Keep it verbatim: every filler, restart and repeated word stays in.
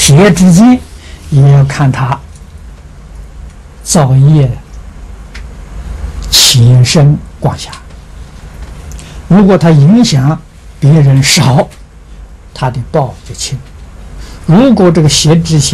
邪之见，也要看他造业浅深广狭。如果他影响别人少，他的报就轻；如果这个邪之心